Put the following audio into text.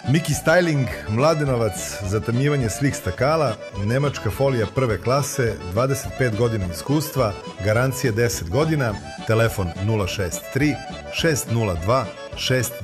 Miki Styling, Mladenovac, zatamnjivanje svih stakala, nemačka folija prve klase, 25 godina iskustva, garancije 10 godina, telefon 063 602 6